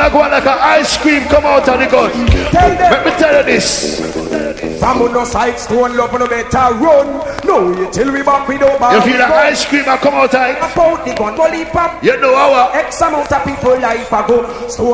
I go like an ice cream come out of the gun. Let me tell you this. From no side stone, love no better run. No, you till we back with no back. You feel the ice cream I come out of it? About the gun, bully pop. You know our X amount of people life ago. Stone